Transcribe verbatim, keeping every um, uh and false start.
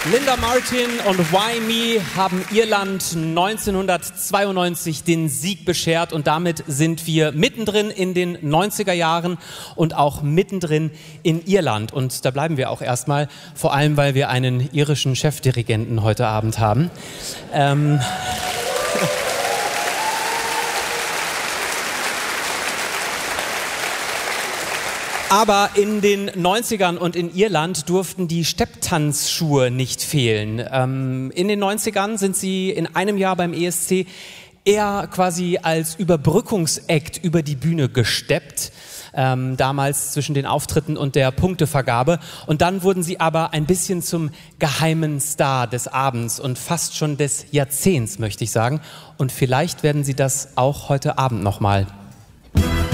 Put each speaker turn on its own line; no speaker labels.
Linda Martin und Why Me haben Irland neunzehnhundertzweiundneunzig den Sieg beschert und damit sind wir mittendrin in den neunziger Jahren und auch mittendrin in Irland. Und da bleiben wir auch erstmal, vor allem weil wir einen irischen Chefdirigenten heute Abend haben. Ähm Aber in den neunzigern und in Irland durften die Stepptanzschuhe nicht fehlen. Ähm, in den neunzigern sind sie in einem Jahr beim E S C eher quasi als Überbrückungsakt über die Bühne gesteppt. Ähm, damals zwischen den Auftritten und der Punktevergabe. Und dann wurden sie aber ein bisschen zum geheimen Star des Abends und fast schon des Jahrzehnts, möchte ich sagen. Und vielleicht werden sie das auch heute Abend nochmal.